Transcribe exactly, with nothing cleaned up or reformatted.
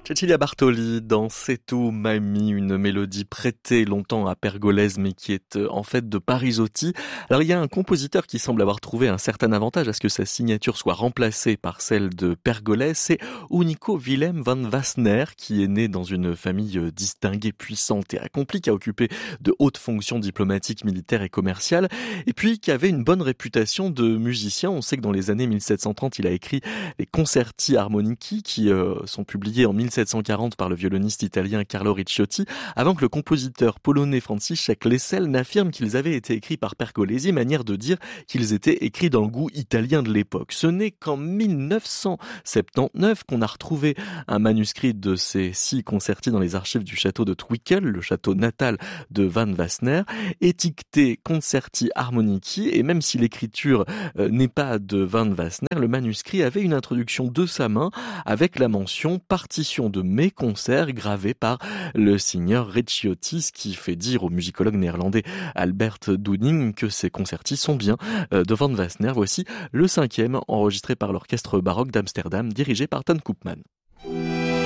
Cecilia Bartoli dans C'est tout Mamie, une mélodie prêtée longtemps à Pergolèse mais qui est euh, en fait de Parisotti. Alors il y a un compositeur qui semble avoir trouvé un certain avantage à ce que sa signature soit remplacée par celle de Pergolèse, c'est Unico Willem van Wassenaer qui est né dans une famille euh, distinguée, puissante et accomplie, qui a occupé de hautes fonctions diplomatiques, militaires et commerciales et puis qui avait une bonne réputation de musicien. On sait que dans les années mille sept cent trente, il a écrit les Concerti Armonici qui euh, sont publiés en mille sept cent quarante par le violoniste italien Carlo Ricciotti, avant que le compositeur polonais Franciszek Lessel n'affirme qu'ils avaient été écrits par Pergolesi, manière de dire qu'ils étaient écrits dans le goût italien de l'époque. Ce n'est qu'en mille neuf cent soixante-dix-neuf qu'on a retrouvé un manuscrit de ces six concerti dans les archives du château de Twickel, le château natal de Van Wassenaer, étiqueté Concerti Armonici, et même si l'écriture euh, n'est pas de Van Wassenaer, le manuscrit avait une introduction de sa main avec la mention partition de mes concerts gravée par le signeur Ricciotti, ce qui fait dire au musicologue néerlandais Albert Dunning que ces concerti sont bien euh, de Van Wassenaer. Voici le cinquième enregistré par l'orchestre baroque d'Amsterdam dirigé par Ton Koopman.